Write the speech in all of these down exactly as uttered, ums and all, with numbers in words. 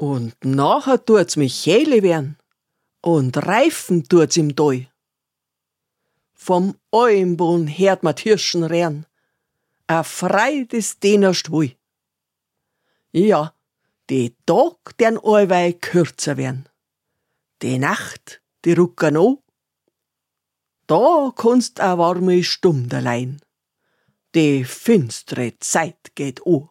Und nachher tut's Michele werden und reifen tut's im Doi. Vom Almboden hört ma Hirschen rehren, a Freit ist denen Stwui. Ja, die Tag dern allweil kürzer werden, die Nacht, die rucken an. Da kannst a warme Stunde leihen, die finstere Zeit geht an.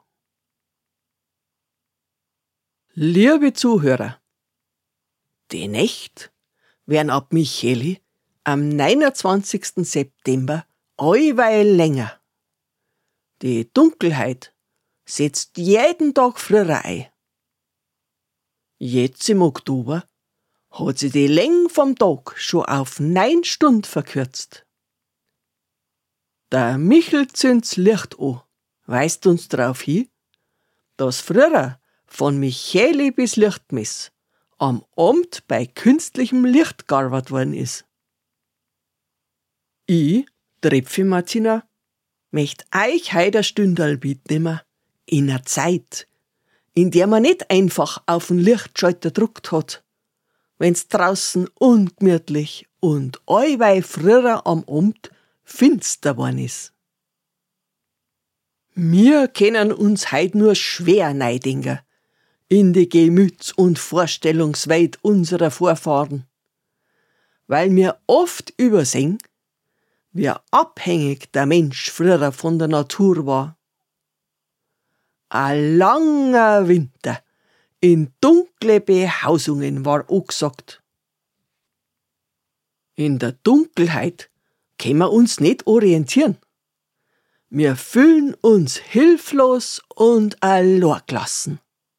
Liebe Zuhörer, die Nächt werden ab Micheli am neunundzwanzigsten September allweil länger. Die Dunkelheit setzt jeden Tag früher ein. Jetzt im Oktober hat sie die Länge vom Tag schon auf neun Stunden verkürzt. Der Michel zündt's Licht an, weist uns darauf hin, dass früher von Micheli bis Lichtmess am Abend bei künstlichem Licht gearbeitet worden ist. Ich, Trepfi Martina, möcht euch heut ein Stündal mitnehmen in einer Zeit, in der man nicht einfach auf den Lichtschalter gedruckt hat, wenn's draußen ungemütlich und allweil früher am Abend finster worden ist. Wir können uns heut nur schwer neidenken in die Gemüts- und Vorstellungswelt unserer Vorfahren, weil wir oft übersehen, wie abhängig der Mensch früher von der Natur war. Ein langer Winter in dunkle Behausungen war angesagt. In der Dunkelheit können wir uns nicht orientieren. Wir fühlen uns hilflos und allein gelassen.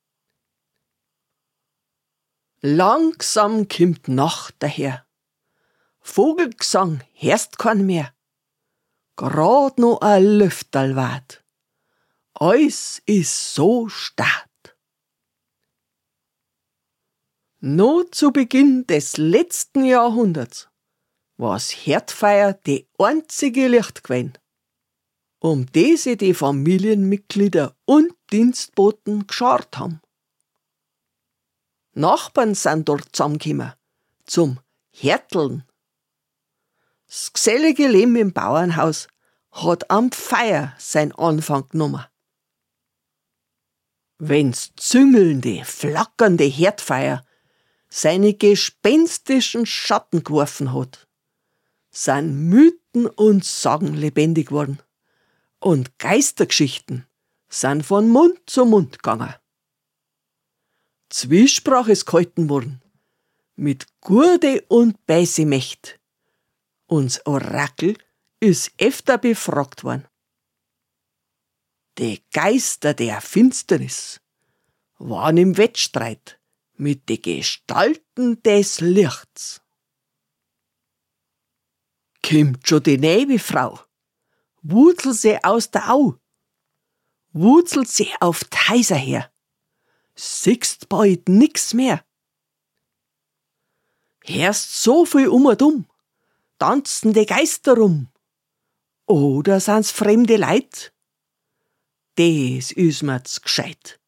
Langsam kommt Nacht daher. Vogelgesang hörst kein mehr. Grad noch ein Lüfterl wart. Alles ist so stad. Noch zu Beginn des letzten Jahrhunderts war's Herdfeier die einzige Licht gewesen, um die sich die Familienmitglieder und Dienstboten geschart haben. Nachbarn sind dort zusammengekommen, zum Härteln. Das gesellige Leben im Bauernhaus hat am Feier sein Anfang genommen. Wenn's züngelnde, flackernde Herdfeier seine gespenstischen Schatten geworfen hat, sind Mythen und Sagen lebendig worden und Geistergeschichten sind von Mund zu Mund gegangen. Zwiesprach ist gehalten worden mit Gurde und Beißemächt. Uns Orakel ist öfter befragt worden. Die Geister der Finsternis waren im Wettstreit mit den Gestalten des Lichts. Kimmt schon die Nebelfrau, wutzel sie aus der Au, wutzelt sie auf d'Häuser her, siehst bald nix mehr. Hörst so viel um und um, tanzen die Geister rum, oder sind's fremde Leid? Des is mir's gescheit.